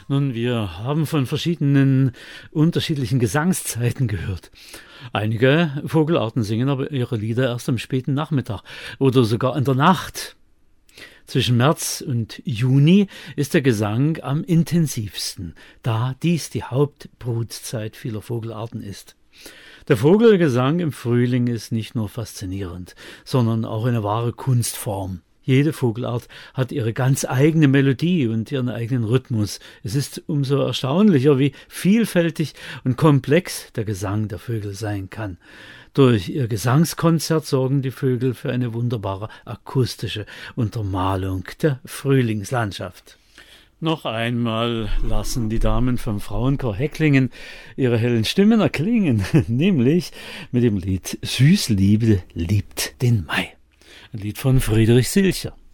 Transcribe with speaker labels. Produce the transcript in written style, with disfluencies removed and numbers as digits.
Speaker 1: Nun, wir haben von verschiedenen unterschiedlichen Gesangszeiten gehört. Einige Vogelarten singen aber ihre Lieder erst am späten Nachmittag oder sogar in der Nacht. Zwischen März und Juni ist der Gesang am intensivsten, da dies die Hauptbrutzeit vieler Vogelarten ist. Der Vogelgesang im Frühling ist nicht nur faszinierend, sondern auch eine wahre Kunstform. Jede Vogelart hat ihre ganz eigene Melodie und ihren eigenen Rhythmus. Es ist umso erstaunlicher, wie vielfältig und komplex der Gesang der Vögel sein kann. Durch ihr Gesangskonzert sorgen die Vögel für eine wunderbare akustische Untermalung der Frühlingslandschaft. Noch einmal lassen die Damen vom Frauenchor Hecklingen ihre hellen Stimmen erklingen, nämlich mit dem Lied Süßliebe liebt den Mai. Ein Lied von Friedrich Silcher.